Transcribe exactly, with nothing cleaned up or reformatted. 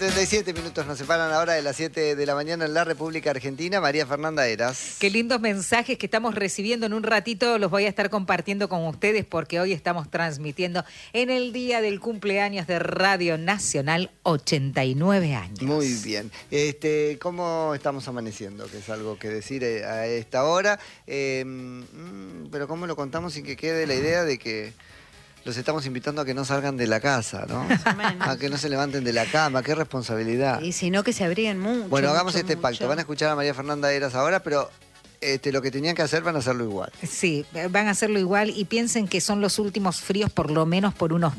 treinta y siete minutos nos separan ahora de las siete de la mañana en la República Argentina. María Fernanda Heras. Qué lindos mensajes que estamos recibiendo. En un ratito los voy a estar compartiendo con ustedes porque hoy estamos transmitiendo en el día del cumpleaños de Radio Nacional, ochenta y nueve años. Muy bien. Este, ¿cómo estamos amaneciendo? Que es algo que decir a esta hora. Eh, pero ¿cómo lo contamos sin que quede la idea de que los estamos invitando a que no salgan de la casa, ¿no? A que no se levanten de la cama, qué responsabilidad. Y si no, que se abriguen mucho. Bueno, hagamos mucho, este mucho. pacto. Van a escuchar a María Fernanda Heras ahora, pero este, lo que tenían que hacer van a hacerlo igual. Sí, van a hacerlo igual y piensen que son los últimos fríos por lo menos por unos